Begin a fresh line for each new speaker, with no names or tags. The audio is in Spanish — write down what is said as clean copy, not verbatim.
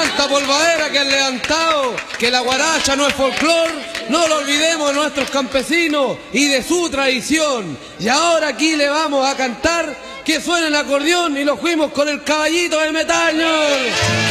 esta polvadera que han levantado, que la guaracha no es folclor, no lo olvidemos de nuestros campesinos y de su tradición. Y ahora aquí le vamos a cantar que suene el acordeón y lo fuimos con el caballito de metal, señor.